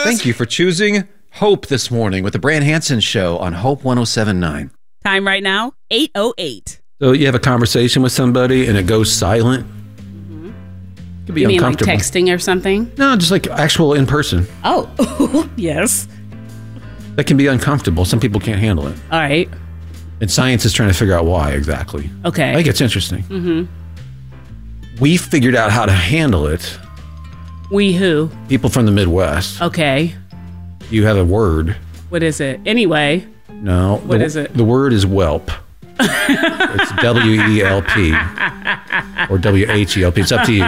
Thank you for choosing Hope this morning with the Brand Hansen Show on Hope 107.9. Time right now, 8:08. So you have a conversation with somebody and it goes silent. It could be You mean like uncomfortable. texting or something? No, just like actual in person. Oh, yes. That can be uncomfortable. Some people can't handle it. All right. And science is trying to figure out why exactly. Okay. I think it's interesting. Mm-hmm. We figured out how to handle it. We who? People from the Midwest. Okay. You have a word. What is it? Anyway. No. What is it? The word is whelp. It's W-E-L-P or W-H-E-L-P. It's up to you.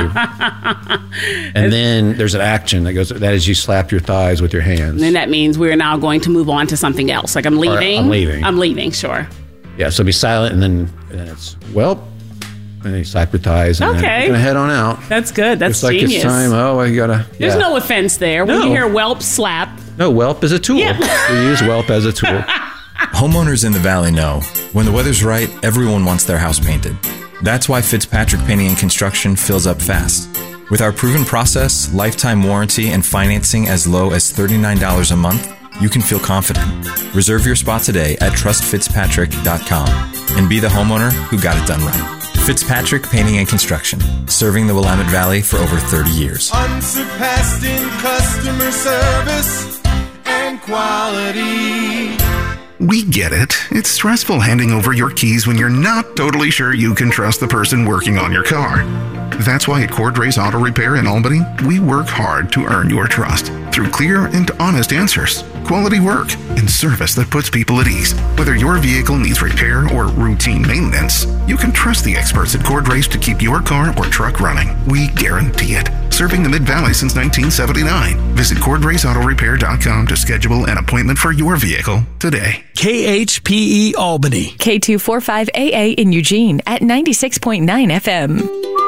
And then there's an action that goes, that is you slap your thighs with your hands. And that means we're now going to move on to something else. Like I'm leaving. I'm leaving. I'm leaving, sure. Yeah, so be silent and then it's whelp. And then you slap your thighs and then Okay. you're going to head on out. That's good. That's It's like genius. it's time. Oh, I got to. There's no offense there. When No. you hear whelp, slap. No, whelp is a tool. Yeah. We use whelp as a tool. Homeowners in the Valley know when the weather's right, everyone wants their house painted. That's why Fitzpatrick Painting and Construction fills up fast. With our proven process, lifetime warranty, and financing as low as $39 a month, you can feel confident. Reserve your spot today at trustfitzpatrick.com and be the homeowner who got it done right. Fitzpatrick Painting and Construction, serving the Willamette Valley for over 30 years. Unsurpassed in customer service and quality. We get it. It's stressful handing over your keys when you're not totally sure you can trust the person working on your car. That's why at Cordrace Auto Repair in Albany, we work hard to earn your trust through clear and honest answers, quality work, and service that puts people at ease. Whether your vehicle needs repair or routine maintenance, you can trust the experts at Cordrace to keep your car or truck running. We guarantee it. Serving the Mid-Valley since 1979. Visit CordraceAutoRepair.com to schedule an appointment for your vehicle today. KHPE Albany. K245AA in Eugene at 96.9 FM.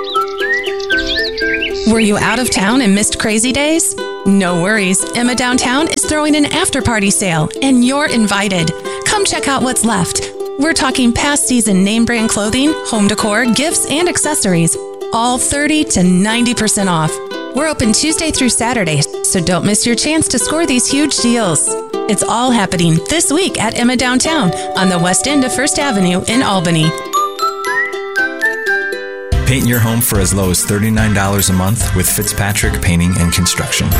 Were you out of town and missed Crazy Days? No worries. Emma Downtown is throwing an after-party sale, and you're invited. Come check out what's left. We're talking past season name brand clothing, home decor, gifts, and accessories. All 30 to 90% off. We're open Tuesday through Saturday, so don't miss your chance to score these huge deals. It's all happening this week at Emma Downtown on the west end of First Avenue in Albany. Paint your home for as low as $39 a month with Fitzpatrick Painting and Construction.